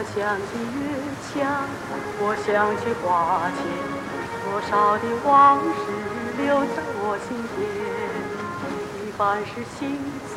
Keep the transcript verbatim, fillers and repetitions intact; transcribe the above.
想起月墙，我想起花前，多少的往事留在我心间。一半是心酸。